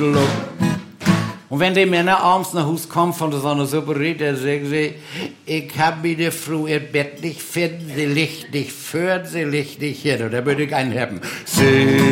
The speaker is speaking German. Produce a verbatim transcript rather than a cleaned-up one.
Schluck. Und wenn die Männer abends nach Hause kommen von so einer Suppe, dann sagen sie, ich hab mich die Frau ihr Bett nicht finden, sie liegt nicht für, sie liegt nicht hin. Und da würde ich einen haben. Sie